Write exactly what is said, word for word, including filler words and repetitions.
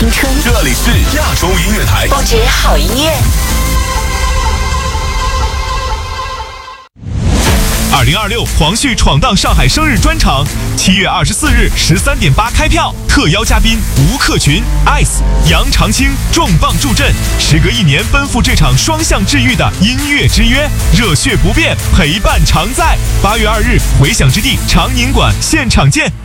青春， 这里是亚洲音乐台， 不止好音乐。 二零二六黄旭闯荡上海生日专场，七月二十四日十三点八开票，特邀嘉宾吴克群、ice、杨长青重磅助阵，时隔一年奔赴这场双向治愈的音乐之约，热血不变，陪伴常在。八月二日，回响之地长宁馆现场见。